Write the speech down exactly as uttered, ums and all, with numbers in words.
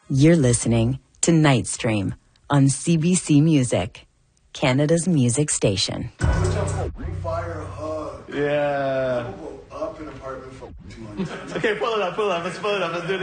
You're listening to Night Stream on C B C Music, Canada's music station. Fire hug. Yeah. Up in apartment for two months. Okay, pull it up, pull it up. Let's pull it up. Let's do it again.